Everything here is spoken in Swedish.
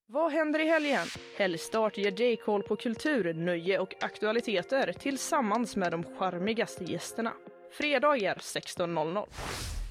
Vad händer i helgen? Helgstart ger dig koll på kultur, nöje och aktualiteter tillsammans med de charmigaste gästerna. Fredagar 16:00.